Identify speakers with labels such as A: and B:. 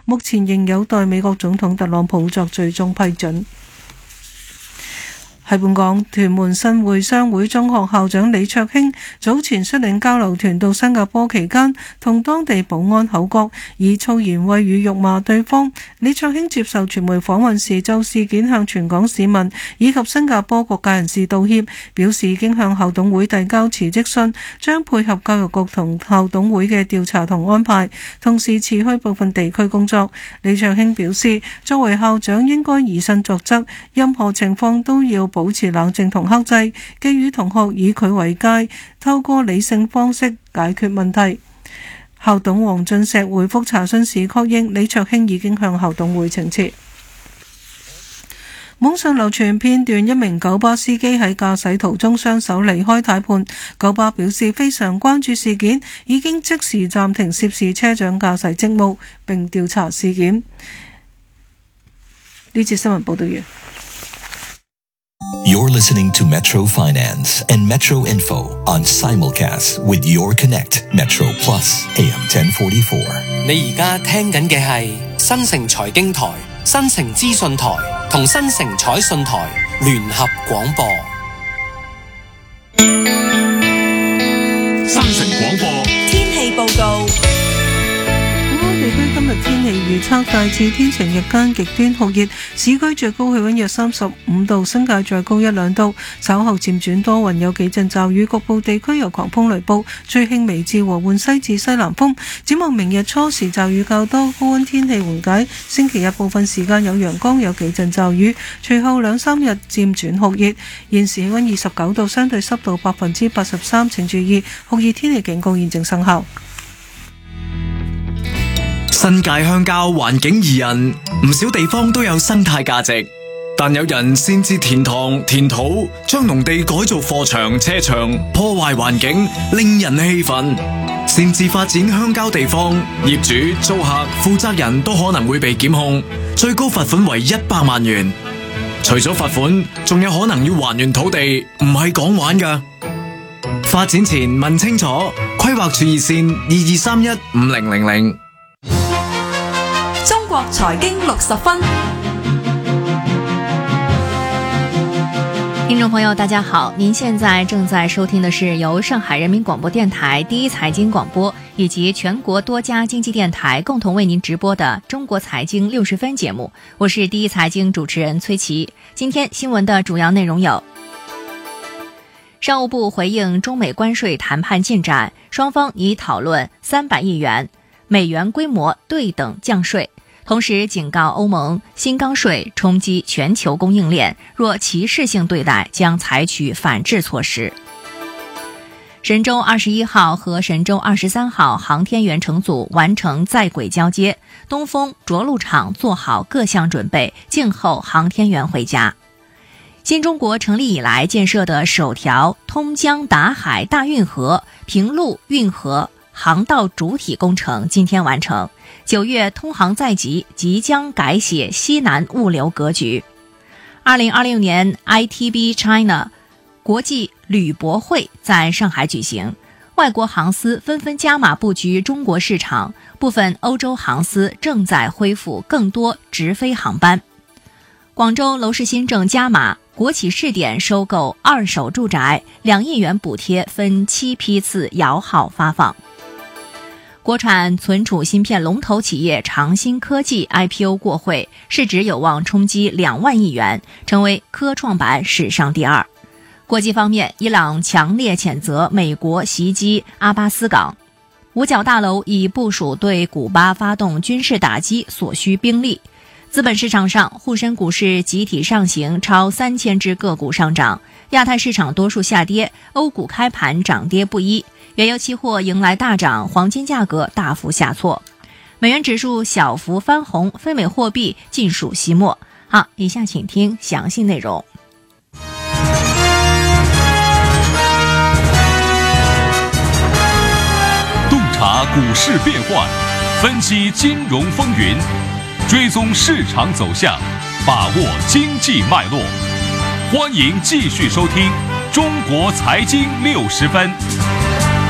A: 目前仍有待美國總統特朗普作最終批准。喺本港，屯門新會商會中學校長李卓興早前率領交流團到新加坡期間，同當地保安口角，以粗言穢語辱罵對方。李卓興接受傳媒訪問時，就事件向全港市民以及新加坡各界人士道歉，表示已經向校董會遞交辭職信，將配合教育局同校董會嘅調查同安排，同時辭去部分地區工作。李卓興表示，作為校長應該以身作則，任何情況都要保持冷靜同克制，寄語同學以佢為戒，透過理性方式解決問題。校董黃俊碩回覆查詢時確認，李卓興已經向校董會請辭。網上流傳片段，一名九巴司機喺駕駛途中雙手離開軚盤，九巴表示非常關注事件，已經即時暫停涉事車長駕駛職務，並調查事件。呢節新聞報道完。
B: You're listening to Metro Finance and Metro Info on simulcast with Your Connect Metro Plus AM 1044。
C: 你而家聽緊嘅係新城財經台、新城資訊台同新城彩訊台聯合廣播。
D: 新城廣播
E: 天氣報告。
A: 地區今日天氣預測大致天晴，日間極端酷熱，市區最高氣溫約35度，新界再高1-2度。稍後漸轉多雲，有幾陣驟雨，局部地區有狂風雷暴，吹輕微至和緩西至西南風。展望明日初時驟雨較多，高溫天氣緩解。星期日部分時間有陽光，有幾陣驟雨，隨後2-3日漸轉酷熱。現時氣溫29度，相對濕度83%，請注意酷熱天氣警告現正生效。
F: 新界鄉郊環境宜人，唔少地方都有生態價值，但有人擅自填塘填土，將農地改造貨場車場，破壞環境，令人氣憤。擅自發展鄉郊地方，業主、租客、負責人都可能會被檢控，最高罰款為100萬元。除咗罰款，仲有可能要還原土地，唔係講玩㗎。發展前問清楚，規劃處熱線22315000。
E: 中國財經60分，
G: 聽眾朋友大家好，您現在正在收聽的是由上海人民廣播電台第一財經廣播以及全國多家經濟電台共同為您直播的中國財經60分節目，我是第一財經主持人崔琦。今天新聞的主要內容有：商務部回應中美關稅談判進展，雙方擬討論300億元美元規模對等降稅，同時警告歐盟新鋼稅衝擊全球供應鏈，若歧視性對待將採取反制措施。神舟21號和神舟23號航天員乘組完成在軌交接，東風着陸場做好各項準備，靜候航天員回家。新中國成立以來建設的首條通江達海大運河平陸運河航道主體工程今天完成，9月通航在即，即將改寫西南物流格局。2026年 ITB China 國際旅博會在上海舉行，外國航司紛紛加碼布局中國市場，部分歐洲航司正在恢復更多直飛航班。廣州樓市新政加碼，國企試點收購二手住宅，2億元補貼分7批次搖號發放。國產存儲芯片龍頭企業長芯科技 IPO 過會，市值有望衝擊2萬億元，成為科創板史上第2。國際方面，伊朗強烈譴責美國襲擊阿巴斯港，五角大樓已部署對古巴發動軍事打擊所需兵力。資本市場上，滬深股市集體上行，超3000只個股上漲，亞太市場多數下跌，歐股開盤漲跌不一。原油期貨迎來大漲，黃金價格大幅下挫，美元指數小幅翻紅，非美貨幣盡數息末。好，以下請聽詳細內容。
D: 洞察股市變幻，分析金融風雲，追蹤市場走向，把握經濟脈絡。歡迎繼續收聽中國財經60分。